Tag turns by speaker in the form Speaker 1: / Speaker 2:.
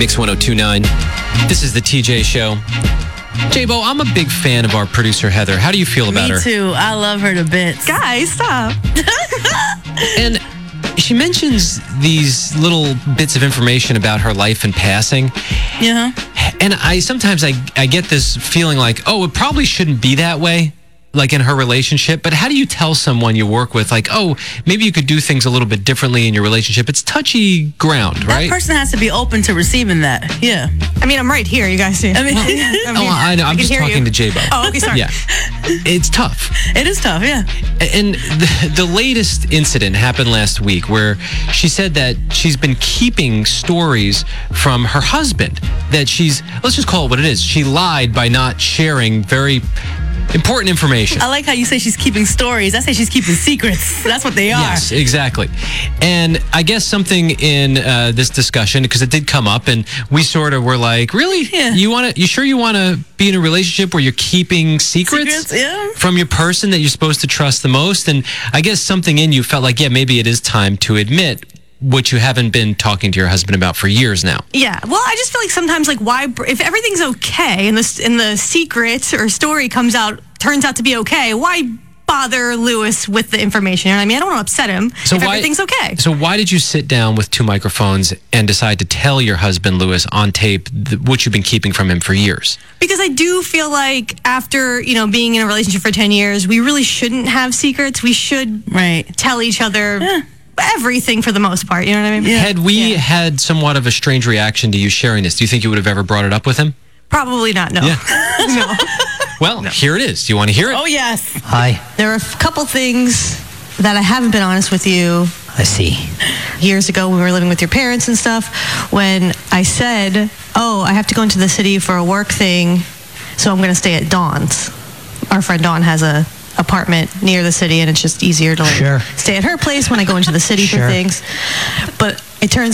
Speaker 1: Mix 102.9. This is the TJ Show. J-Bo, I'm a big fan of our producer, Heather. How do you feel about her?
Speaker 2: Me too. I love her to bits.
Speaker 3: Guys, stop.
Speaker 1: And she mentions these little bits of information about her life and passing.
Speaker 2: Yeah.
Speaker 1: And sometimes I get this feeling like, oh, it probably shouldn't be that way, like in her relationship. But how do you tell someone you work with, like, oh, maybe you could do things a little bit differently in your relationship? It's touchy ground, right?
Speaker 2: That person has to be open to receiving that. Yeah.
Speaker 3: I mean, I'm right here. You guys see.
Speaker 2: I mean,
Speaker 1: I know. I'm just talking to J-Bo.
Speaker 3: Oh, okay, sorry.
Speaker 1: Yeah. It's tough.
Speaker 2: it is tough, yeah.
Speaker 1: And the latest incident happened last week where she said that she's been keeping stories from her husband, that let's just call it what it is. She lied by not sharing very important information.
Speaker 2: I like how you say she's keeping stories. I say she's keeping secrets. That's what they are.
Speaker 1: Yes, exactly. And I guess something in this discussion, because it did come up, and we sort of were like, really?
Speaker 2: Yeah.
Speaker 1: You sure you want to be in a relationship where you're keeping secrets
Speaker 2: Yeah.
Speaker 1: from your person that you're supposed to trust the most? And I guess something in you felt like, yeah, maybe it is time to admit what you haven't been talking to your husband about for years now.
Speaker 3: Yeah. Well, I just feel like sometimes, like, why, if everything's okay and the secret or story turns out to be okay, why bother Lewis with the information? You know what I mean? I don't want to upset him if everything's okay.
Speaker 1: So why did you sit down with two microphones and decide to tell your husband, Lewis, on tape what you've been keeping from him for years?
Speaker 3: Because I do feel like after, being in a relationship for 10 years, we really shouldn't have secrets. We should tell each other everything for the most part. You know what I mean?
Speaker 2: Yeah.
Speaker 1: Had we had somewhat of a strange reaction to you sharing this, do you think you would have ever brought it up with him?
Speaker 3: Probably not, no.
Speaker 1: Yeah.
Speaker 3: No.
Speaker 1: Well, here it is. Do you want to hear it?
Speaker 2: Oh, yes.
Speaker 4: Hi,
Speaker 3: There are a couple things that I haven't been honest with you.
Speaker 4: I see.
Speaker 3: Years ago, when we were living with your parents and stuff, when I said, oh, I have to go into the city for a work thing, so I'm going to stay at Dawn's. Our friend Dawn has a apartment near the city, and it's just easier to
Speaker 4: Sure.
Speaker 3: stay at her place when I go into the city for
Speaker 4: Sure.
Speaker 3: things. But it turns